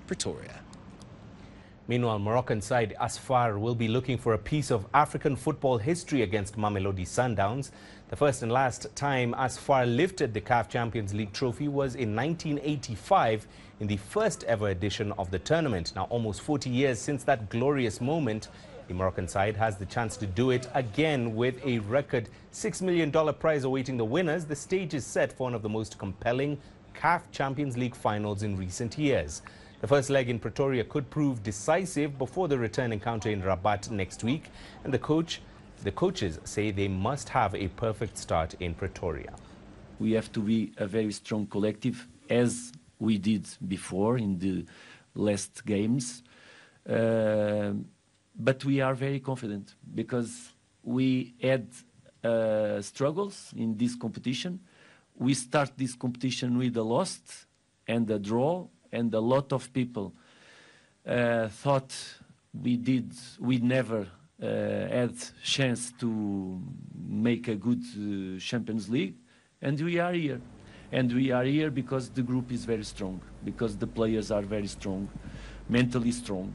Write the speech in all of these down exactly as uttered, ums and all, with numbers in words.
Pretoria. Meanwhile, Moroccan side Asfar will be looking for a piece of African football history against Mamelodi Sundowns. The first and last time Asfar lifted the C A F Champions League trophy was in nineteen eighty-five in the first ever edition of the tournament. Now, almost forty years since that glorious moment, the Moroccan side has the chance to do it again with a record six million dollar prize awaiting the winners. The stage is set for one of the most compelling C A F Champions League finals in recent years. The first leg in Pretoria could prove decisive before the return encounter in Rabat next week, and the coach, the coaches say they must have a perfect start in Pretoria. We have to be a very strong collective, as we did before in the last games. Uh, but we are very confident because we had uh, struggles in this competition. We start this competition with a loss and a draw, and a lot of people uh, thought we did, we never uh, had chance to make a good uh, Champions League, and we are here. And we are here because the group is very strong, because the players are very strong, mentally strong.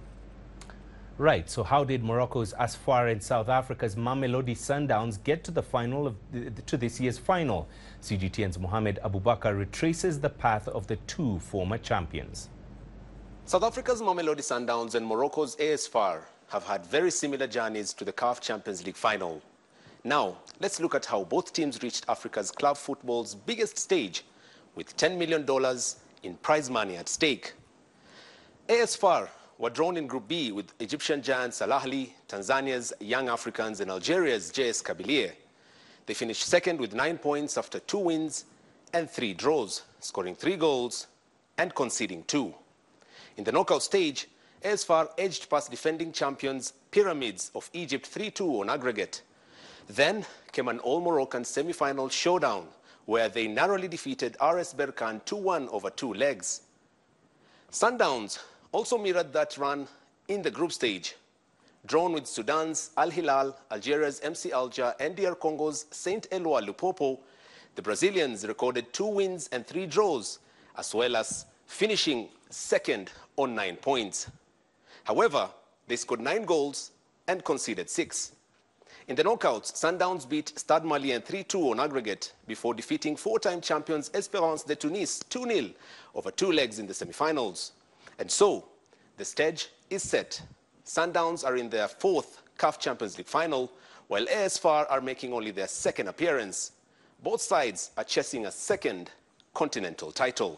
Right, so how did Morocco's Asfar and South Africa's Mamelodi Sundowns get to the final of the, to this year's final? C G T N's Mohamed Abubakar retraces the path of the two former champions. South Africa's Mamelodi Sundowns and Morocco's Asfar have had very similar journeys to the C A F Champions League final. Now, let's look at how both teams reached Africa's club football's biggest stage with ten million dollars in prize money at stake. Asfar were drawn in Group B with Egyptian giants Al Ahly, Tanzania's Young Africans and Algeria's J S Kabylie. They finished second with nine points after two wins and three draws, scoring three goals and conceding two. In the knockout stage, Asfar edged past defending champions Pyramids of Egypt three two on aggregate. Then came an all-Moroccan semi-final showdown where they narrowly defeated R S Berkane two one over two legs. Sundowns also mirrored that run in the group stage. Drawn with Sudan's Al Hilal, Algeria's M C Alger, and D R Congo's Saint Eloi Lupopo, the Brazilians recorded two wins and three draws, as well as finishing second on nine points. However, they scored nine goals and conceded six. In the knockouts, Sundowns beat Stade Malien three two on aggregate before defeating four-time champions Espérance de Tunis two nil over two legs in the semi-finals. And so, the stage is set. Sundowns are in their fourth C A F Champions League final, while Asfar are making only their second appearance. Both sides are chasing a second continental title.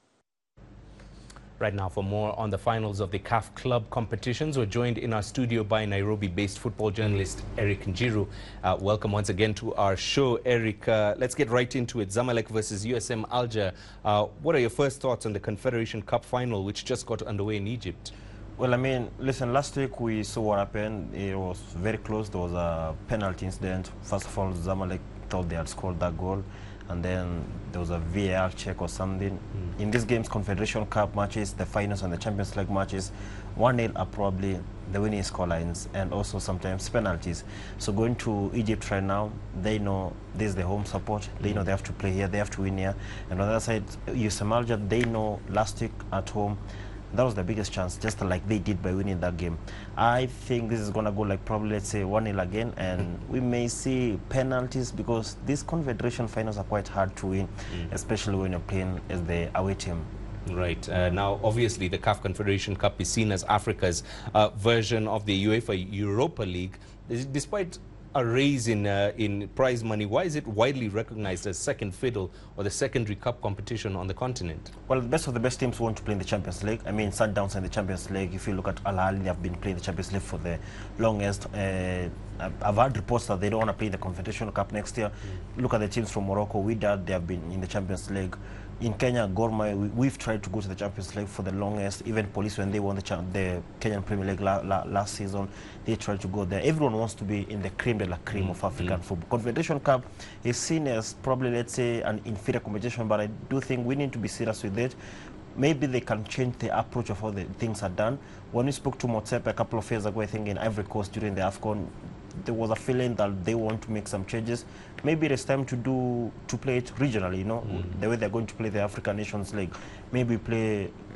Right now, for more on the finals of the C A F club competitions, we're joined in our studio by Nairobi-based football journalist Eric Njiru. Uh, welcome once again to our show, Eric. Uh, let's get right into it. Zamalek versus U S M Alger. Uh, what are your first thoughts on the Confederation Cup final, which just got underway in Egypt? Well, I mean, listen, last week we saw what happened. It was very close. There was a penalty incident. First of all, Zamalek thought they had scored that goal, and then there was a V A R check or something. Mm. In these games, Confederation Cup matches, the finals and the Champions League matches, one nil are probably the winning scorelines, and also sometimes penalties. So going to Egypt right now, they know this is the home support. They mm. know they have to play here, they have to win here. And on the other side, U S M Alger, they know last week at home, that was the biggest chance, just like they did by winning that game. I think this is going to go like probably, let's say, one nil again, and we may see penalties because these Confederation finals are quite hard to win, mm. especially when you're playing as the away team. Right. Uh, now, obviously, the C A F Confederation Cup is seen as Africa's uh, version of the UEFA Europa League. Despite a raise in uh, in prize money, why is it widely recognized as second fiddle or the secondary cup competition on the continent? Well, the best of the best teams want to play in the Champions League. I mean, Sundowns in the Champions League. If you look at Al Ahly, they have been playing the Champions League for the longest. Uh, I've heard reports that they don't want to play the Confederation Cup next year. Mm. Look at the teams from Morocco. Wydad, they have been in the Champions League. In Kenya, Gor Mahia, we, we've tried to go to the Champions League for the longest. Even Police, when they won the, the Kenyan Premier League la, la, last season, they tried to go there. Everyone wants to be in the cream de la cream mm. of African mm. football. Confederation Cup is seen as probably, let's say, an inferior competition, but I do think we need to be serious with it. Maybe they can change the approach of how the things are done. When we spoke to Motsepe a couple of years ago, I think in Ivory Coast during the AFCON, there was a feeling that they want to make some changes. Maybe it's time to do to play it regionally, you know, mm. the way they're going to play the African Nations League. Maybe play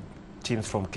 teams from